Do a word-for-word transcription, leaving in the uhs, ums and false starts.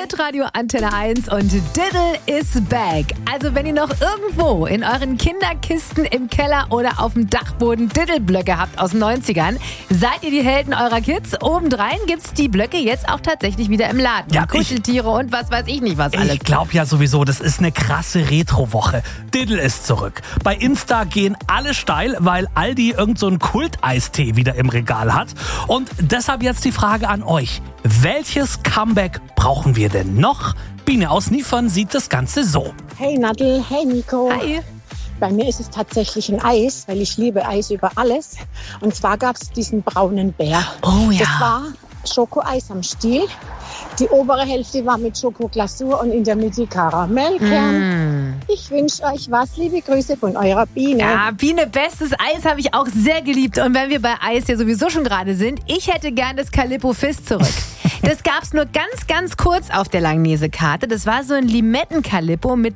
Hitradio Antenne eins und Diddle is back. Also wenn ihr noch irgendwo in euren Kinderkisten im Keller oder auf dem Dachboden Diddle-Blöcke habt aus den neunzigern, seid ihr die Helden eurer Kids. Obendrein gibt's die Blöcke jetzt auch tatsächlich wieder im Laden. Ja, Kuscheltiere und was weiß ich nicht was alles. Ich glaube ja sowieso, das ist eine krasse Retro-Woche. Diddle ist zurück. Bei Insta gehen alle steil, weil Aldi irgend so einen Kult-Eistee wieder im Regal hat. Und deshalb jetzt die Frage an euch. Welches Comeback brauchen wir denn noch? Biene aus Niefern sieht das Ganze so. Hey Nadel, hey Nico. Hi. Bei mir ist es tatsächlich ein Eis, weil ich liebe Eis über alles. Und zwar gab es diesen braunen Bär. Oh ja. Das war Schokoeis am Stiel. Die obere Hälfte war mit Schokoglasur und in der Mitte Karamellkern. Mm. Ich wünsche euch was. Liebe Grüße von eurer Biene. Ja, Biene, bestes Eis habe ich auch sehr geliebt. Und wenn wir bei Eis ja sowieso schon gerade sind, ich hätte gern das Calippo Fizz zurück. Das gab's nur ganz, ganz kurz auf der Langnese-Karte. Das war so ein Limetten-Calippo mit